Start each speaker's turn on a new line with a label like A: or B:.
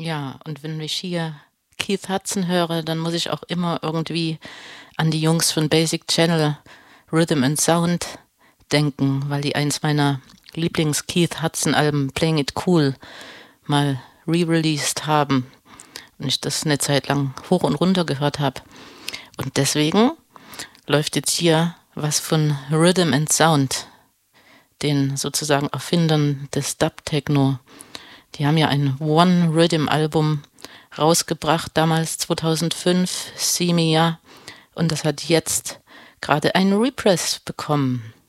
A: Ja, und wenn ich hier Keith Hudson höre, dann muss ich auch immer irgendwie an die Jungs von Basic Channel Rhythm and Sound denken, weil die eins meiner Lieblings-Keith Hudson-Alben Playing It Cool mal re-released haben und ich das eine Zeit lang hoch und runter gehört habe. Und deswegen läuft jetzt hier was von Rhythm and Sound, den sozusagen Erfindern des Dub-Techno. Die haben ja ein One-Rhythm-Album rausgebracht, damals 2005, See Me Ya, und das hat jetzt gerade einen Repress bekommen.